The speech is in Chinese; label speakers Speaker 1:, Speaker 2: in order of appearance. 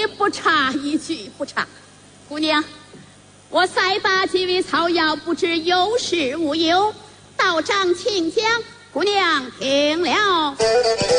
Speaker 1: 句不差，一句不差。姑娘，我赛打几味草药，不知有事无忧，道长请讲，姑娘听了。